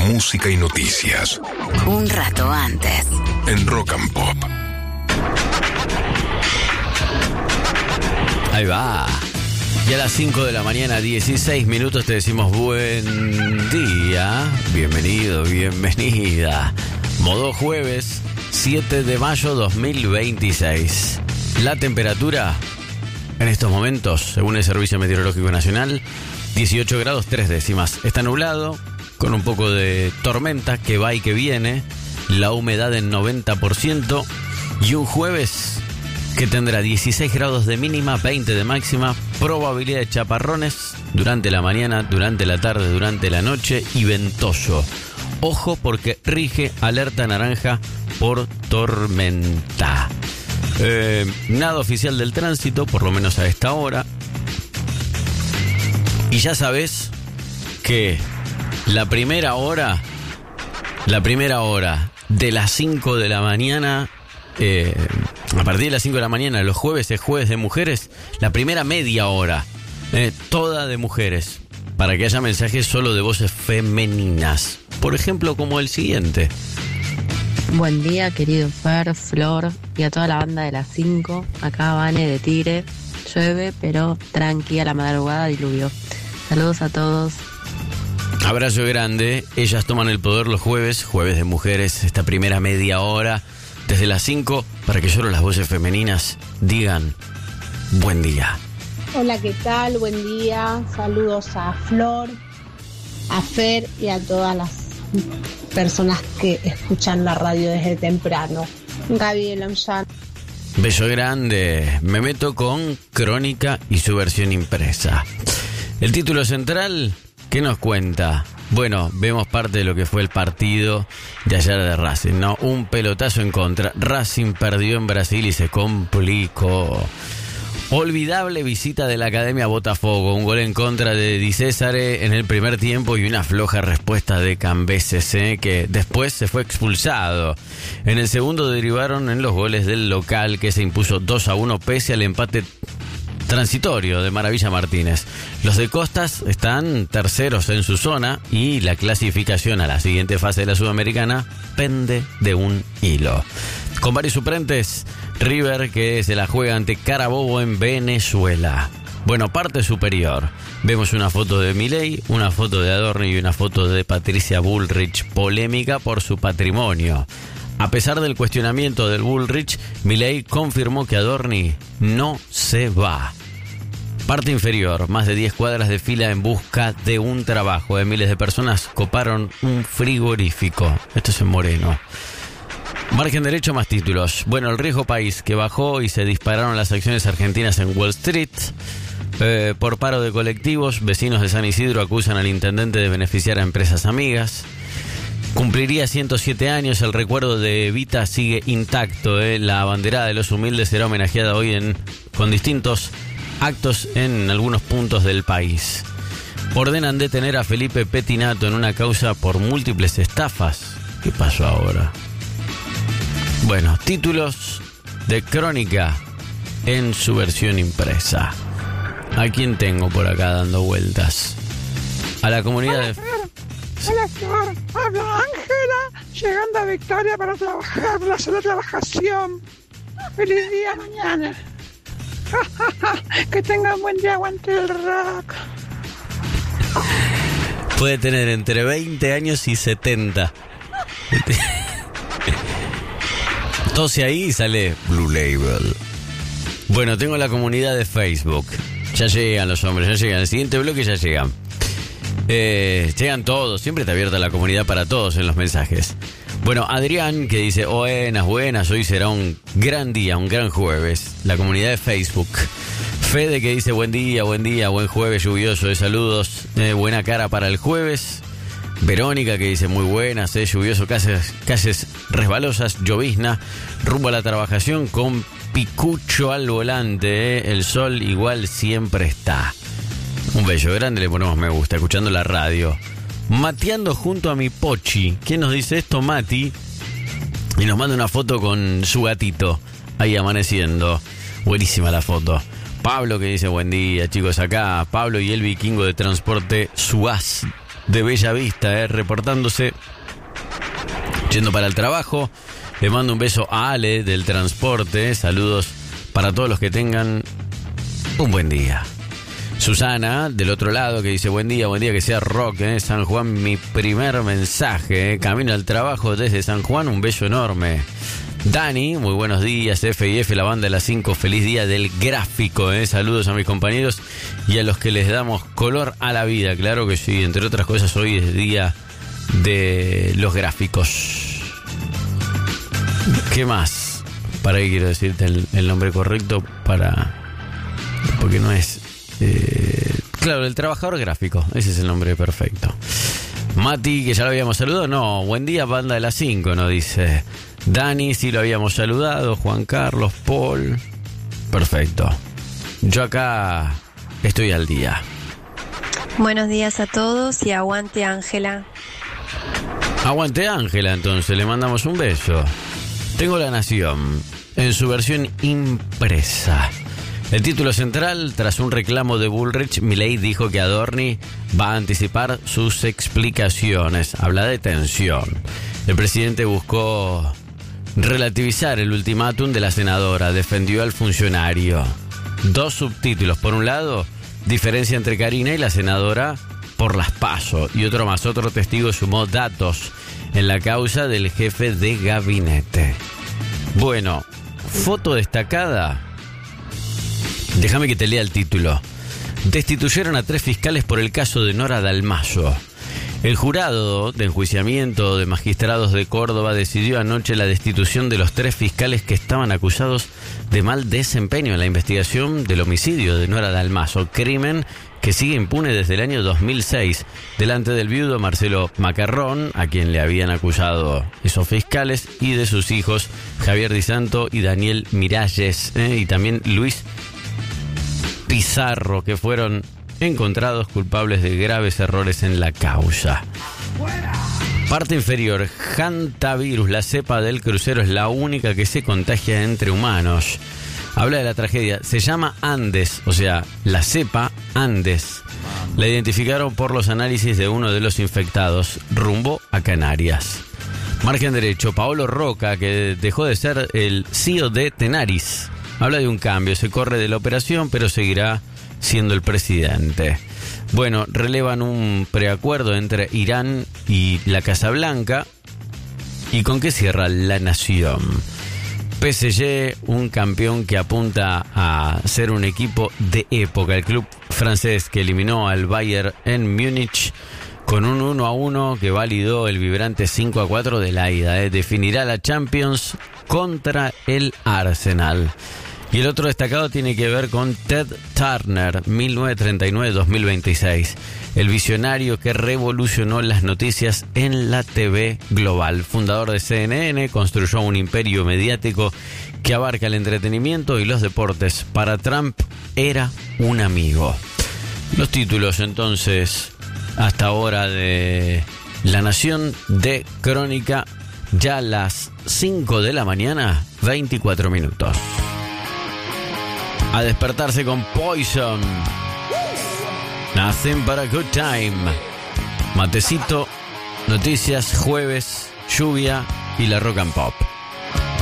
música y noticias. Un rato antes. En Rock and Pop. Ahí va. Y a las 5 de la mañana, 16 minutos, te decimos buen día. Bienvenido, bienvenida. Modo jueves, 7 de mayo 2026. La temperatura en estos momentos, según el Servicio Meteorológico Nacional, 18 grados 3 décimas. Está nublado, con un poco de tormenta que va y que viene. La humedad en 90%. Y un jueves que tendrá 16 grados de mínima, 20 de máxima, probabilidad de chaparrones durante la mañana, durante la tarde, durante la noche y ventoso. Ojo porque rige alerta naranja por tormenta. Nada oficial del tránsito, por lo menos a esta hora. Y ya sabes que la primera hora de las 5 de la mañana... a partir de las 5 de la mañana, los jueves es jueves de mujeres, la primera media hora, toda de mujeres, para que haya mensajes solo de voces femeninas. Por ejemplo, como el siguiente. Buen día, querido Fer, Flor y a toda la banda de las 5. Acá Vane de Tigre. Llueve, pero tranqui, a la madrugada diluvio. Saludos a todos. Abrazo grande. Ellas toman el poder los jueves de mujeres, esta primera media hora. Desde las 5, para que solo las voces femeninas digan buen día. Hola, ¿qué tal? Buen día. Saludos a Flor, a Fer y a todas las personas que escuchan la radio desde temprano. Gabriela Amjan. Beso grande. Me meto con Crónica y su versión impresa. El título central, ¿qué nos cuenta? Bueno, vemos parte de lo que fue el partido de ayer de Racing, ¿no? Un pelotazo en contra. Racing perdió en Brasil y se complicó. Olvidable visita de la Academia a Botafogo. Un gol en contra de Di Césare en el primer tiempo y una floja respuesta de Cambeses, que después se fue expulsado. En el segundo derivaron en los goles del local, que se impuso 2-1 pese al empate transitorio de Maravilla Martínez. Los de Costas están terceros en su zona y la clasificación a la siguiente fase de la Sudamericana pende de un hilo. Con varios suplentes, River que se la juega ante Carabobo en Venezuela. Bueno, parte superior. Vemos una foto de Milei, una foto de Adorni y una foto de Patricia Bullrich, polémica por su patrimonio. A pesar del cuestionamiento del Bullrich, Milei confirmó que Adorni no se va. Parte inferior, más de 10 cuadras de fila en busca de un trabajo. Miles de personas coparon un frigorífico. Esto es en Moreno. Margen derecho, más títulos. Bueno, el riesgo país que bajó y se dispararon las acciones argentinas en Wall Street. Por paro de colectivos, vecinos de San Isidro acusan al intendente de beneficiar a empresas amigas. Cumpliría 107 años, el recuerdo de Evita sigue intacto. La abanderada de los humildes será homenajeada hoy con distintos actos en algunos puntos del país. Ordenan detener a Felipe Pettinato en una causa por múltiples estafas. ¿Qué pasó ahora? Bueno, títulos de Crónica en su versión impresa. ¿A quién tengo por acá dando vueltas? A la comunidad de... Hola, Flor. Habla Ángela, llegando a Victoria para trabajar, para hacer la trabajación. Feliz día mañana. Que tengan buen día, aguante el rock. Puede tener entre 20 años y 70. Tose ahí y sale Blue Label. Bueno, tengo la comunidad de Facebook. Ya llegan los hombres, ya llegan. El siguiente bloque ya llegan. Llegan todos, siempre está abierta la comunidad para todos en los mensajes. Bueno, Adrián que dice: buenas, hoy será un gran día, un gran jueves. La comunidad de Facebook. Fede que dice: buen día, buen jueves lluvioso, de saludos, buena cara para el jueves. Verónica que dice: muy buenas, lluvioso, calles resbalosas, llovizna, rumbo a la trabajación con picucho al volante, el sol igual siempre está. Un bello grande, le ponemos me gusta, escuchando la radio. Mateando junto a mi Pochi. ¿Quién nos dice esto? Mati. Y nos manda una foto con su gatito ahí amaneciendo. Buenísima la foto. Pablo que dice: buen día, chicos, acá Pablo y el vikingo de transporte Suaz de Bella Vista, reportándose, yendo para el trabajo. Le mando un beso a Ale del transporte. Saludos para todos los que tengan un buen día. Susana, del otro lado, que dice buen día, que sea rock, San Juan, mi primer mensaje, camino al trabajo desde San Juan, un beso enorme. Dani, muy buenos días, F&F, la banda de las 5, feliz día del gráfico, saludos a mis compañeros y a los que les damos color a la vida, claro que sí, entre otras cosas hoy es día de los gráficos. ¿Qué más? Para ahí quiero decirte el nombre correcto porque no es... claro, el trabajador gráfico, ese es el nombre perfecto. Mati, que ya lo habíamos saludado, no, buen día, banda de las 5, nos dice. Dani, sí lo habíamos saludado, Juan Carlos, Paul, perfecto. Yo acá estoy al día. Buenos días a todos y aguante Ángela. Aguante Ángela, entonces, le mandamos un beso. Tengo La Nación, en su versión impresa. El título central, tras un reclamo de Bullrich, Milei dijo que Adorni va a anticipar sus explicaciones. Habla de tensión. El presidente buscó relativizar el ultimátum de la senadora, defendió al funcionario. 2 subtítulos. Por un lado, diferencia entre Karina y la senadora por las PASO. Y otro más, otro testigo sumó datos en la causa del jefe de gabinete. Bueno, foto destacada. Déjame que te lea el título. Destituyeron a 3 fiscales por el caso de Nora Dalmayo. El jurado de enjuiciamiento de magistrados de Córdoba decidió anoche la destitución de los 3 fiscales que estaban acusados de mal desempeño en la investigación del homicidio de Nora Dalmayo, crimen que sigue impune desde el año 2006, delante del viudo Marcelo Macarrón, a quien le habían acusado esos fiscales, y de sus hijos Javier Di Santo y Daniel Miralles, y también Luis Pizarro, que fueron encontrados culpables de graves errores en la causa. Parte inferior, hantavirus, la cepa del crucero, es la única que se contagia entre humanos. Habla de la tragedia. Se llama Andes, o sea, la cepa Andes. La identificaron por los análisis de uno de los infectados, rumbo a Canarias. Margen derecho, Paolo Roca, que dejó de ser el CEO de Tenaris. Habla de un cambio, se corre de la operación, pero seguirá siendo el presidente. Bueno, relevan un preacuerdo entre Irán y la Casa Blanca. ¿Y con qué cierra La Nación? PSG, un campeón que apunta a ser un equipo de época. El club francés que eliminó al Bayern en Múnich con un 1-1 que validó el vibrante 5-4 de la ida. Definirá la Champions contra el Arsenal. Y el otro destacado tiene que ver con Ted Turner, 1939-2026. El visionario que revolucionó las noticias en la TV global. Fundador de CNN, construyó un imperio mediático que abarca el entretenimiento y los deportes. Para Trump era un amigo. Los títulos entonces hasta ahora de La Nación, de Crónica, ya a las 5 de la mañana, 24 minutos. A despertarse con Poison. Nothing but a good time. Matecito, noticias, jueves, lluvia y la rock and pop.